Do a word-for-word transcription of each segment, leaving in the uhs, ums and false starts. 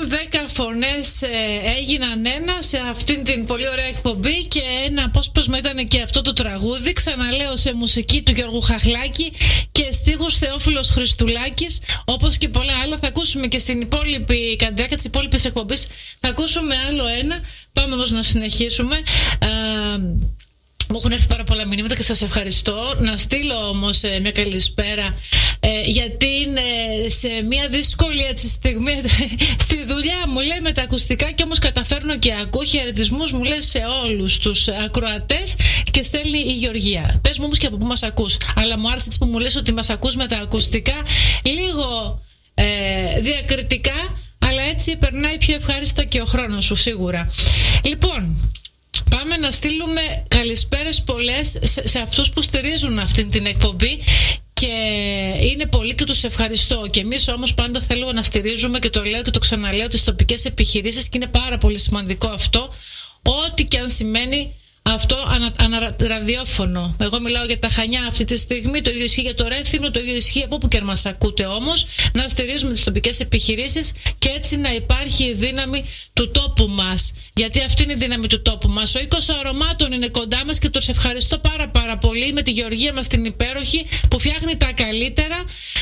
δέκα φωνές ε, έγιναν ένα σε αυτήν την πολύ ωραία εκπομπή και ένα απόσπασμα ήταν και αυτό το τραγούδι. Ξαναλέω, σε μουσική του Γιώργου Χαχλάκη και στίχους Θεόφιλος Χριστουλάκης, όπως και πολλά άλλα. Θα ακούσουμε και στην υπόλοιπη καντράκια της υπόλοιπης εκπομπής. Θα ακούσουμε άλλο ένα. Πάμε όμως να συνεχίσουμε. Α, Μου έχουν έρθει πάρα πολλά μηνύματα και σας ευχαριστώ. Να στείλω όμως ε, μια καλησπέρα ε, γιατί είναι σε μια δύσκολη έτσι, στιγμή στη δουλειά μου, λέει, με τα ακουστικά, και όμως καταφέρνω και ακούω. Χαιρετισμούς μου λέει σε όλους τους ακροατές και στέλνει η Γεωργία. Πες μου όμως και από πού μας ακούς. Αλλά μου άρεσε έτσι που μου λες ότι μας ακούς με τα ακουστικά, λίγο ε, διακριτικά, αλλά έτσι περνάει πιο ευχάριστα και ο χρόνος σου σίγουρα. Λοιπόν, πάμε να στείλουμε καλησπέρες πολλές σε, σε αυτούς που στηρίζουν αυτή την εκπομπή και είναι πολλοί και τους ευχαριστώ. Και εμείς όμως πάντα θέλουμε να στηρίζουμε, και το λέω και το ξαναλέω, τις τοπικές επιχειρήσεις, και είναι πάρα πολύ σημαντικό αυτό, ό,τι και αν σημαίνει αυτό ανα, αναραδιόφωνο. Εγώ μιλάω για τα Χανιά αυτή τη στιγμή, το ίδιο ισχύει για το Ρέθυμνο, το ίδιο ισχύει από όπου και αν μας ακούτε. Όμως να στηρίζουμε τις τοπικές επιχειρήσεις και έτσι να υπάρχει η δύναμη του τόπου μας. Γιατί αυτή είναι η δύναμη του τόπου μας. Ο οίκος Αρωμάτων είναι κοντά μας και τους ευχαριστώ πάρα πάρα πολύ, με τη Γεωργία μας την υπέροχη που φτιάχνει τα καλύτερα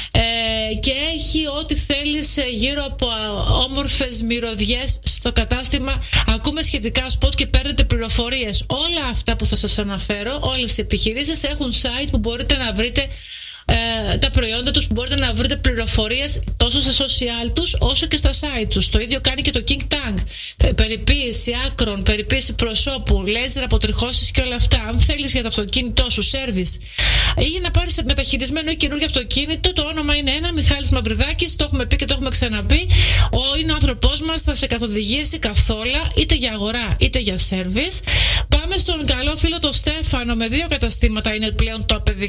ε, και έχει ό,τι θέλεις γύρω από όμορφες μυρωδιές στο κατάστημα. Ακούμε σχετικά σποτ και παίρνετε πληροφορίες. Όλα αυτά που θα σας αναφέρω, όλες οι επιχειρήσεις έχουν site που μπορείτε να βρείτε ε, τα προϊόντα τους, που μπορείτε να βρείτε πληροφορίες τόσο στα social τους όσο και στα site τους. Το ίδιο κάνει και το King Tank. Περιποίηση άκρων, περιποίηση προσώπου, λέιζερ αποτριχώσεις και όλα αυτά. Αν θέλεις για το αυτοκίνητό σου service ή για να πάρεις μεταχειρισμένο ή καινούργιο αυτοκίνητο, το όνομα είναι ένα, Μιχάλης Μαυριδάκης. Το έχουμε πει και το έχουμε ξαναπεί. Ο είναι ο άνθρωπός μας, θα σε καθοδηγήσει καθόλου, είτε για αγορά είτε για service. Πάμε στον καλό φίλο το Στέφανο, με δύο καταστήματα είναι πλέον το απαιδικό.